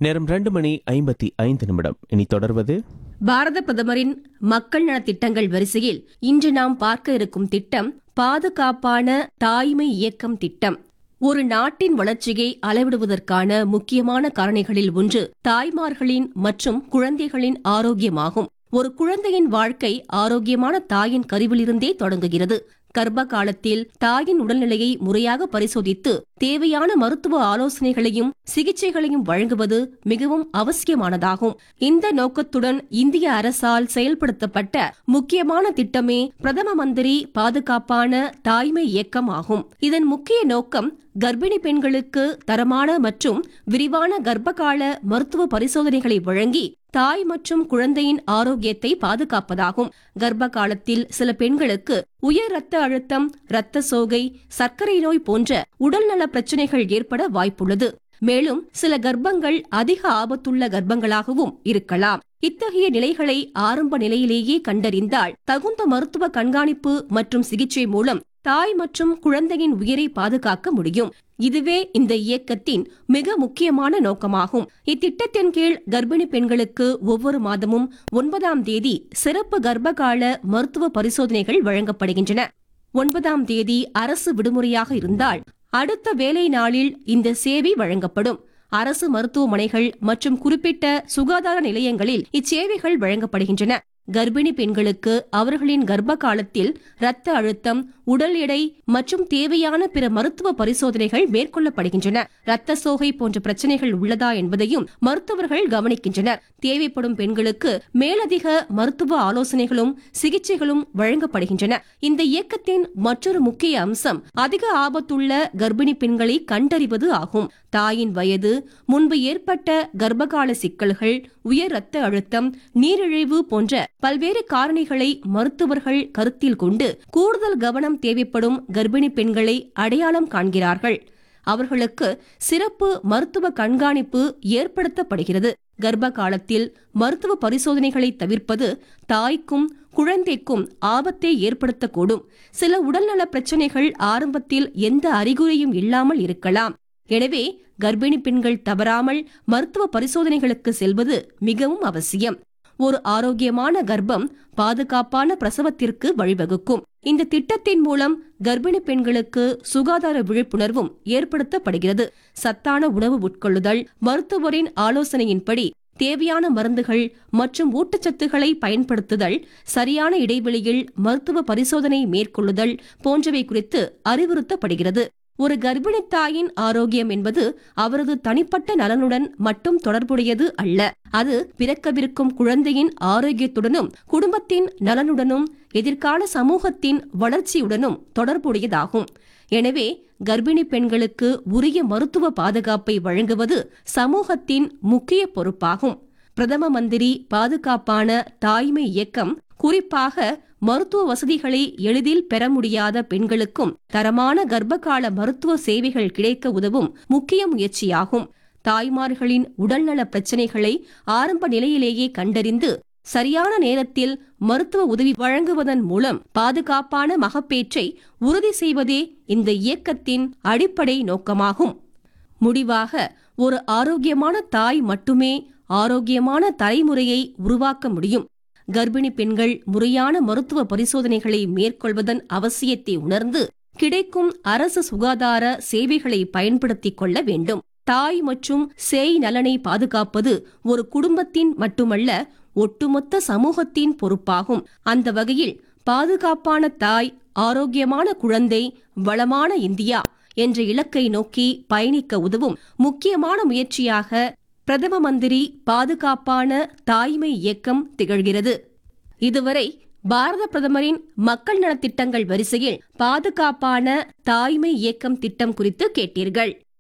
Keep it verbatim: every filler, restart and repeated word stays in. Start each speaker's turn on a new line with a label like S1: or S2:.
S1: நேரம் ரெண்டு மணி ஐம்பத்தி ஐந்து நிமிடம். இனி தொடர்வது
S2: பாரத பிரதமரின் மக்கள் நல திட்டங்கள் வரிசையில் இன்று நாம் பார்க்க இருக்கும் திட்டம் பாதுகாப்பான தாய்மை இயக்கம் திட்டம். ஒரு நாட்டின் வளர்ச்சியை அளவிடுவதற்கான முக்கியமான காரணிகளில் ஒன்று தாய்மார்களின் மற்றும் குழந்தைகளின் ஆரோக்கியமாகும். ஒரு குழந்தையின் வாழ்க்கை ஆரோக்கியமான தாயின் கருவிலிருந்தே தொடங்குகிறது. கர்ப்ப காலத்தில் தாயின் உடல்நிலையை முறையாக பரிசோதித்து தேவையான மருத்துவ ஆலோசனைகளையும் சிகிச்சைகளையும் வழங்குவது மிகவும் அவசியமானதாகும். இந்த நோக்கத்துடன் இந்திய அரசால் செயல்படுத்தப்பட்ட முக்கியமான திட்டமே பிரதம மந்திரி பாதுகாப்பான தாய்மை இயக்கம் ஆகும். இதன் முக்கிய நோக்கம் கர்ப்பிணி பெண்களுக்கு தரமான மற்றும் விரிவான கர்ப்பகால மருத்துவ பரிசோதனைகளை வழங்கி தாய் மற்றும் குழந்தையின் ஆரோக்கியத்தை பாதுகாப்பதாகும். கர்ப்ப காலத்தில் சில பெண்களுக்கு உயர் இரத்த அழுத்தம், இரத்த சோகை, சர்க்கரை நோய் போன்ற உடல்நல பிரச்சனைகள் ஏற்பட வாய்ப்புள்ளது. மேலும் சில கர்ப்பங்கள் அதிக ஆபத்துள்ள கர்ப்பங்களாகவும் இருக்கலாம். இத்தகைய நிலைகளை ஆரம்ப நிலையிலேயே கண்டறிந்தால் தகுந்த மருத்துவ கண்காணிப்பு மற்றும் சிகிச்சை மூலம் தாய் மற்றும் குழந்தையின் உயிரை பாதுகாக்க முடியும். இதுவே இந்த இயக்கத்தின் மிக முக்கியமான நோக்கமாகும். இத்திட்டத்தின் கீழ் கர்ப்பிணி பெண்களுக்கு ஒவ்வொரு மாதமும் ஒன்பதாம் தேதி சிறப்பு கர்ப்பகால மருத்துவ பரிசோதனைகள் வழங்கப்படுகின்றன. ஒன்பதாம் தேதி அரசு விடுமுறையாக இருந்தால் அடுத்த வேலை நாளில் இந்த சேவை வழங்கப்படும். அரசு மருத்துவமனைகள் மற்றும் குறிப்பிட்ட சுகாதார நிலையங்களில் இச்சேவைகள் வழங்கப்படுகின்றன. கர்ப்பிணி பெண்களுக்கு அவர்களின் கர்ப்ப காலத்தில் இரத்த அழுத்தம், உடல் எடை மற்றும் தேவையான பிற மருத்துவ பரிசோதனைகள் மேற்கொள்ளப்படுகின்றன. இரத்த சோகை போன்ற பிரச்சனைகள் உள்ளதா என்பதையும் மருத்துவர்கள் கவனிக்கின்றனர். தேவைப்படும் பெண்களுக்கு மேலதிக மருத்துவ ஆலோசனைகளும் சிகிச்சைகளும் வழங்கப்படுகின்றன. இந்த இயக்கத்தின் மற்றொரு முக்கிய அம்சம் அதிக ஆபத்துள்ள கர்ப்பிணி பெண்களை கண்டறிவது ஆகும். தாயின் வயது, முன்பு ஏற்பட்ட கர்ப்பகால சிக்கல்கள், உயர் இரத்த அழுத்தம், நீரிழிவு போன்ற பல்வேறு காரணிகளை மருத்துவர்கள் கருத்தில் கொண்டு கூடுதல் கவனம் தேவைப்படும் கர்ப்பிணி பெண்களை அடையாளம் காண்கிறார்கள். அவர்களுக்கு சிறப்பு மருத்துவ கண்காணிப்பு ஏற்படுத்தப்படுகிறது. கர்ப்ப காலத்தில் மருத்துவ பரிசோதனைகளை தவிர்ப்பது தாய்க்கும் குழந்தைக்கும் ஆபத்தை ஏற்படுத்தக்கூடும். சில உடல்நல பிரச்சனைகள் ஆரம்பத்தில் எந்த அறிகுறியும் இல்லாமல் இருக்கலாம். எனவே கர்ப்பிணி பெண்கள் தவறாமல் மருத்துவ பரிசோதனைகளுக்கு செல்வது மிகவும் அவசியம். ஒரு ஆரோக்கியமான கர்ப்பம் பாதுகாப்பான பிரசவத்திற்கு வழிவகுக்கும். இந்த திட்டத்தின் மூலம் கர்ப்பிணி பெண்களுக்கு சுகாதார விழிப்புணர்வும் ஏற்படுத்தப்படுகிறது. சத்தான உணவு உட்கொள்ளுதல், மருத்துவரின் ஆலோசனையின்படி தேவையான மருந்துகள் மற்றும் ஊட்டச்சத்துக்களை பயன்படுத்துதல், சரியான இடைவெளியில் மருத்துவ பரிசோதனை மேற்கொள்ளுதல் போன்றவை குறித்து அறிவுறுத்தப்படுகிறது. ஒரு கர்ப்பிணி தாயின் ஆரோக்கியம் என்பது அவரது தனிப்பட்ட நலனுடன் மட்டும் தொடர்புடையது அல்ல. அது பிறக்கவிருக்கும் குழந்தையின் ஆரோக்கியத்துடனும் குடும்பத்தின் நலனுடனும் எதிர்கால சமூகத்தின் வளர்ச்சியுடனும் தொடர்புடையதாகும். எனவே கர்ப்பிணி பெண்களுக்கு உரிய மருத்துவ பாதுகாப்பை வழங்குவது சமூகத்தின் முக்கிய பொறுப்பாகும். பிரதம மந்திரி பாதுகாப்பான தாய்மை இயக்கம் குறிப்பாக மருத்துவ வசதிகளை எளிதில் பெற முடியாத பெண்களுக்கும் தரமான கர்ப்பகால மருத்துவ சேவைகள் கிடைக்க உதவும் முக்கிய முயற்சியாகும். தாய்மார்களின் உடல்நல பிரச்சினைகளை ஆரம்ப நிலையிலேயே கண்டறிந்து சரியான நேரத்தில் மருத்துவ உதவி வழங்குவதன் மூலம் பாதுகாப்பான மகப்பேற்றை உறுதி செய்வதே இந்த இயக்கத்தின் அடிப்படை நோக்கமாகும். முடிவாக, ஒரு ஆரோக்கியமான தாய் மட்டுமே ஆரோக்கியமான தலைமுறையை உருவாக்க முடியும். கர்ப்பிணி பெண்கள் முறையான மருத்துவ பரிசோதனைகளை மேற்கொள்வதன் அவசியத்தை உணர்ந்து கிடைக்கும் அரசு சுகாதார சேவைகளை பயன்படுத்திக் கொள்ள வேண்டும். தாய் மற்றும் சேய் நலனை பாதுகாப்பது ஒரு குடும்பத்தின் மட்டுமல்ல, ஒட்டுமொத்த சமூகத்தின் பொறுப்பாகும். அந்த வகையில் பாதுகாப்பான தாய், ஆரோக்கியமான குழந்தை, வளமான இந்தியா என்ற இலக்கை நோக்கி பயணிக்க உதவும் முக்கியமான முயற்சியாக பிரதம மந்திரி பாதுகாப்பான தாய்மை இயக்கம் திகழ்கிறது. இதுவரை பாரத பிரதமரின் மக்கள் நலத்திட்டங்கள் வரிசையில் பாதுகாப்பான தாய்மை இயக்கம் திட்டம் குறித்து கேட்டீர்கள்.